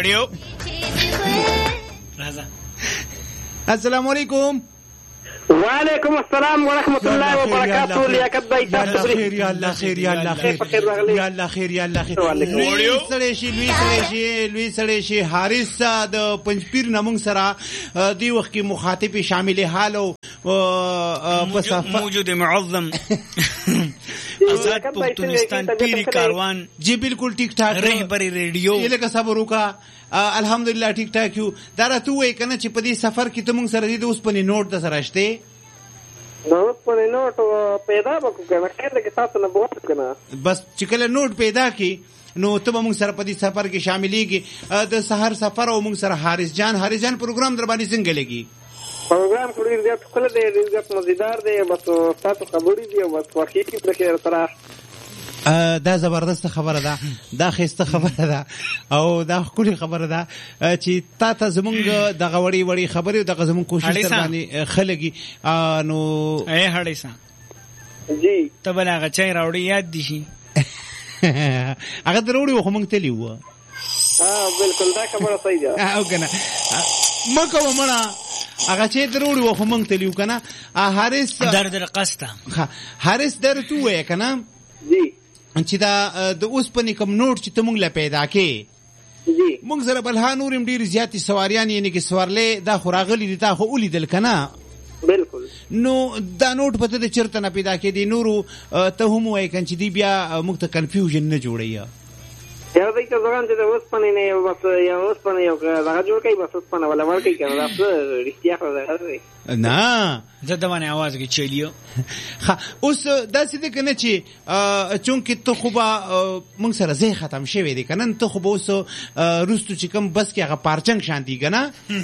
وړیو راځه. السلام علیکم. وعلیکم السلام ورحمۃ اللہ وبرکاتہ. لیاقت بھائی تاسو خیر یا الله خیر یا الله خیر یا الله خیر یا الله خیر. لوی سړی شي حارث د پنځپیر نمون سره دی وخت کې مخاطب شامل حالو موجود معظم آزاد پختونستان پیری کاروان جی بالکل ٹھیک ٹھاک رهبری ریډیو یې لکه صبر وکا الحمدلله ٹھیک ټاک یو. دا راته وای کنه چې په دې سفر کې ته مونږ سره دې اوس په نوٹ د سره شته نو په نوٹ پیدا وکړه کنه خیر دې تاسو نه بوت کنه بس چې کله نوٹ پیدا کی نو ته مونږ سره په دې سفر کې شاملېږي. د سحر سفر او مونږ سره حارث جان پروګرام در باندې څنګه لګي؟ پروګرام کړی دی خپل دی مزیدار دی بس تاسو خبرې دی بس واقعي کې پرې سره دا زبردست خبره ده، دا خسته خبره ده او دا خولي خبره ده چې تا ته زمونږ د غوړی وړي خبرې او د زمونږ کوشش تر باندې خلګي نو اے هړې سا جی ته بلغه چای راوړی یاد دي شي هغه دروړي خو مونږ تلی و بالکل دا خبره صحیح ده او کنه مکه ومنه هغه چې دروړي خو مونږ تلی و کنه حارث درد قسته حارث درته وای کنه جی چې دا د اوس په نکم نوٹ چې تمونږ لا پیدا کې جی مونږ سره بلها نورم ډیر زیاتې سواریان یعنی کې سوارلې دا خوراغلی دي تا خو ولیدل کنه بالکل نو دا نوٹ پته د چرته نه پیدا کې دي نورو ته هم وای کن چې دی بیا موږ ته کنفیوژن نه جوړي یو دای ته ځوان چې اوس پنه نه بس یو اوس پنه یو دا جوړ کوي بس اوس پنه ولا ورکی کنه دا رښتیا خو ده نه زه د باندې आवाज کې چلیو اوس دا څه دي کنه چې چونکه ته خو به موږ سره زه ختم شوی دی کنه ته خو به اوس روستو چې کوم بس کې هغه پارچنګ شانتي کنه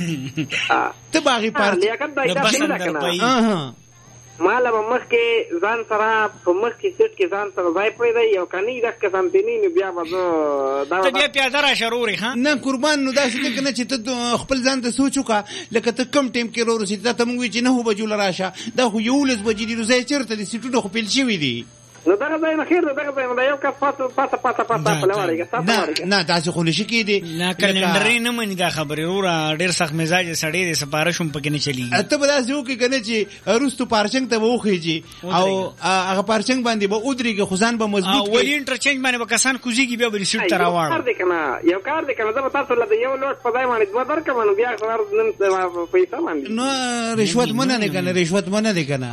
ته باغی لیاقت بای تاسو نه کنه مالا مخ کې ځان سره په مخ کې سټ کې ځان سره ځای پیدا یو کني دغه سمتنی نو بیا وځو دا ته بیا را شروري ها نه قربان نو دا څه کنه چې ته خپل ځان ته سوچو کا لکه ته کم ټیم کې ورو رسیدې ته موږ چې نه هو بجول راشه دا خو یو لز بجې دی روزه چیرته دي سټونو خو پیل شي وي دي نو دغه ځای نه خیر دغه ځای نه یو کا پاتو په لوړیږي تاسو نه تاسو خو نشي کېدی نه کلندرې نه مني دا خبره ورا ډیر سخت مزاج سړی دې سپارښم پکې نه چلی ته به تاسو کې کنه چې روستو پارچنګ ته وخیږي او هغه پارچنګ باندې به اودريږي خزان به مضبوط وي ولې انټرچینج باندې وکسان کوزيږي بیا به ریسټ تر راوړ کار دې کنه یو کار دې کنه زه تاسو له یو لوټ په ځای باندې دوه درکمنو بیا خبر نن پیسې باندې نو رشوت منه نه کنه رشوت منه دې کنه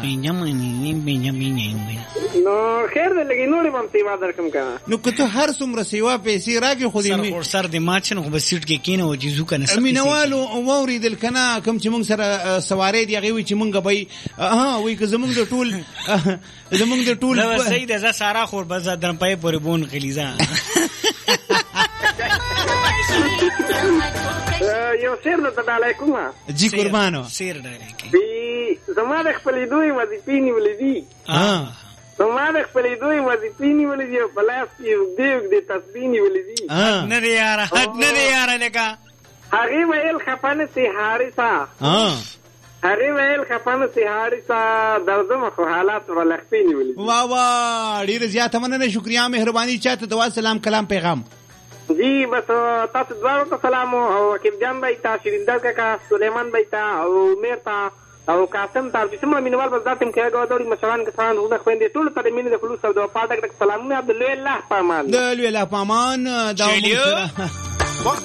نو خیر دې لګي نور هم سیوا درکم کنه نو کته هر څومره سیوا پیسې راګي خو دې سر دې ماچنه خو بس سیټ کې کینه او جیزو کنه امینوالو ووري دل کنه کوم چې مونږ سره سوارې دی غوي چې مونږ به وای که زمونږ د ټول نو سید ز سارا خور بس درم پای پورې بون غلیزا یو سیر نو ته علیکم جی قربانو سیر ډایره دی زما د خپل دوی وظیفې نیولې دي زما د خپل دوی وظیفې نیولې دي بلاس یو دې تسبیح نیولې دي نه دی یار لکه هغه ویل خپانه سي حارثه هغه ویل خپانه سي حارثه درځم خو حالات ولختې نیولې واه ډیر زیاته مننه شکریا مهرباني چاته دوا سلام کلام پیغام جی بس تاسو دوارو ته سلام او حکیم جان بھائی تا شریندر کاکا سلیمان بھائی تا او میر تا او قاسم تا چې موږ مینوال بس داتم کې غوډوري مشران کسان غوډه خويندې ټول ته مینه د خلوص او د پاتک سلامونه عبد الله پامان د الله پامان دا